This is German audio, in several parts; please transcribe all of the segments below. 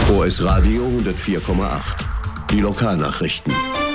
OS Radio 104,8. Die Lokalnachrichten.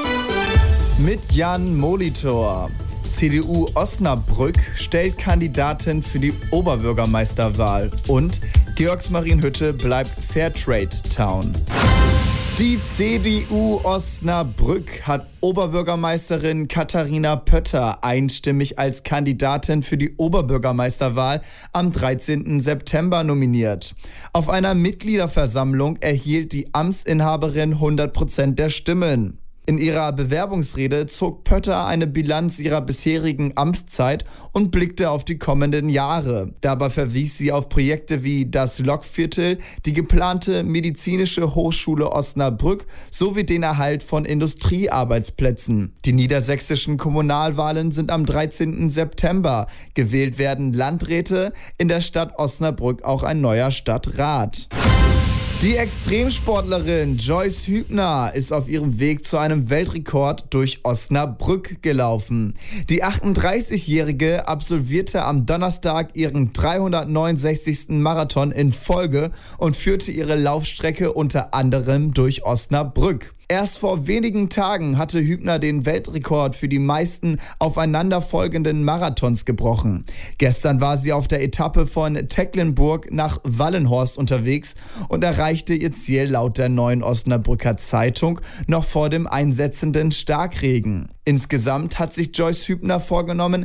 Mit Jan Molitor. CDU Osnabrück stellt Kandidatin für die Oberbürgermeisterwahl. Und Georgsmarienhütte bleibt Fairtrade-Town. Die CDU Osnabrück hat Oberbürgermeisterin Katharina Pötter einstimmig als Kandidatin für die Oberbürgermeisterwahl am 13. September nominiert. Auf einer Mitgliederversammlung erhielt die Amtsinhaberin 100% der Stimmen. In ihrer Bewerbungsrede zog Pötter eine Bilanz ihrer bisherigen Amtszeit und blickte auf die kommenden Jahre. Dabei verwies sie auf Projekte wie das Lokviertel, die geplante medizinische Hochschule Osnabrück sowie den Erhalt von Industriearbeitsplätzen. Die niedersächsischen Kommunalwahlen sind am 13. September. Gewählt werden Landräte, in der Stadt Osnabrück auch ein neuer Stadtrat. Die Extremsportlerin Joyce Hübner ist auf ihrem Weg zu einem Weltrekord durch Osnabrück gelaufen. Die 38-Jährige absolvierte am Donnerstag ihren 369. Marathon in Folge und führte ihre Laufstrecke unter anderem durch Osnabrück. Erst vor wenigen Tagen hatte Hübner den Weltrekord für die meisten aufeinanderfolgenden Marathons gebrochen. Gestern war sie auf der Etappe von Tecklenburg nach Wallenhorst unterwegs und erreichte ihr Ziel laut der Neuen Osnabrücker Zeitung noch vor dem einsetzenden Starkregen. Insgesamt hat sich Joyce Hübner vorgenommen,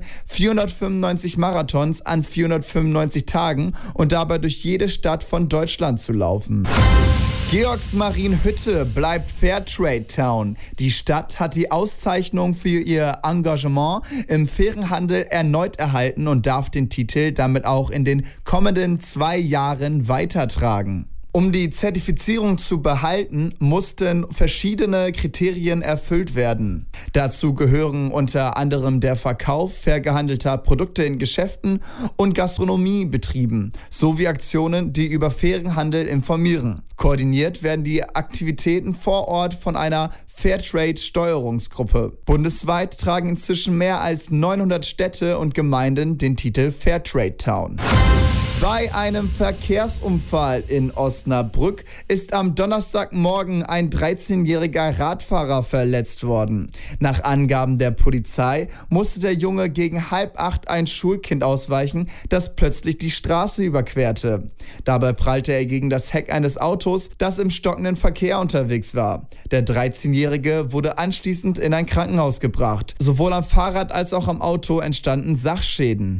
495 Marathons an 495 Tagen und dabei durch jede Stadt von Deutschland zu laufen. Georgsmarienhütte bleibt Fairtrade-Town. Die Stadt hat die Auszeichnung für ihr Engagement im fairen Handel erneut erhalten und darf den Titel damit auch in den kommenden 2 Jahren weitertragen. Um die Zertifizierung zu behalten, mussten verschiedene Kriterien erfüllt werden. Dazu gehören unter anderem der Verkauf fair gehandelter Produkte in Geschäften und Gastronomiebetrieben sowie Aktionen, die über fairen Handel informieren. Koordiniert werden die Aktivitäten vor Ort von einer Fairtrade-Steuerungsgruppe. Bundesweit tragen inzwischen mehr als 900 Städte und Gemeinden den Titel Fairtrade-Town. Bei einem Verkehrsunfall in Osnabrück ist am Donnerstagmorgen ein 13-jähriger Radfahrer verletzt worden. Nach Angaben der Polizei musste der Junge gegen 7:30 ein Schulkind ausweichen, das plötzlich die Straße überquerte. Dabei prallte er gegen das Heck eines Autos, das im stockenden Verkehr unterwegs war. Der 13-Jährige wurde anschließend in ein Krankenhaus gebracht. Sowohl am Fahrrad als auch am Auto entstanden Sachschäden.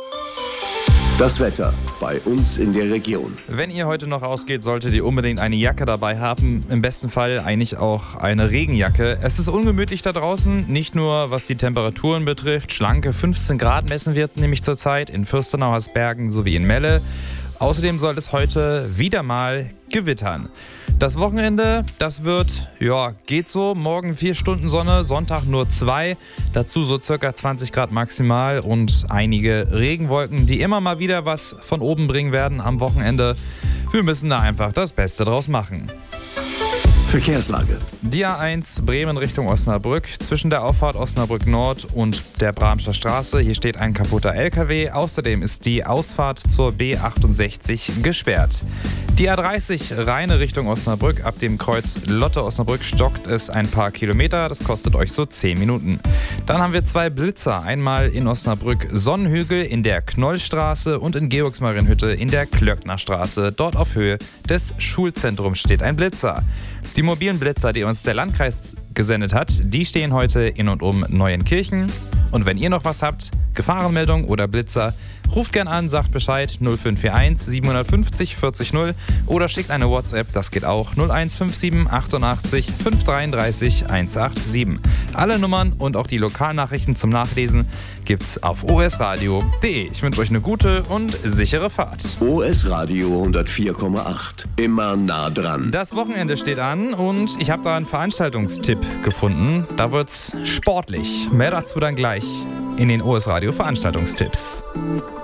Das Wetter bei uns in der Region. Wenn ihr heute noch rausgeht, solltet ihr unbedingt eine Jacke dabei haben. Im besten Fall eigentlich auch eine Regenjacke. Es ist ungemütlich da draußen, nicht nur was die Temperaturen betrifft. Schlanke 15 Grad messen wir nämlich zurzeit in Fürstenau-Haßbergen sowie in Melle. Außerdem soll es heute wieder mal gewittern. Das Wochenende, das geht so. Morgen 4 Stunden Sonne, Sonntag nur 2. Dazu so circa 20 Grad maximal und einige Regenwolken, die immer mal wieder was von oben bringen werden am Wochenende. Wir müssen da einfach das Beste draus machen. Verkehrslage. Die A1 Bremen Richtung Osnabrück zwischen der Auffahrt Osnabrück Nord und der Bramscher Straße. Hier steht ein kaputter LKW. Außerdem ist die Ausfahrt zur B68 gesperrt. Die A30 Rheine Richtung Osnabrück. Ab dem Kreuz Lotte Osnabrück stockt es ein paar Kilometer. Das kostet euch so 10 Minuten. Dann haben wir 2 Blitzer. Einmal in Osnabrück Sonnenhügel in der Knollstraße und in Georgsmarienhütte in der Klöcknerstraße. Dort auf Höhe des Schulzentrums steht ein Blitzer. Die mobilen Blitzer, die uns der Landkreis gesendet hat, die stehen heute in und um Neuenkirchen. Und wenn ihr noch was habt, Gefahrenmeldung oder Blitzer, ruft gern an, sagt Bescheid 0541 750 40 0 oder schickt eine WhatsApp, das geht auch 0157 88 533 187. Alle Nummern und auch die Lokalnachrichten zum Nachlesen gibt's auf osradio.de. Ich wünsche euch eine gute und sichere Fahrt. OS Radio 104,8. Immer nah dran. Das Wochenende steht an und ich habe da einen Veranstaltungstipp gefunden. Da wird's sportlich. Mehr dazu dann gleich in den OS Radio Veranstaltungstipps.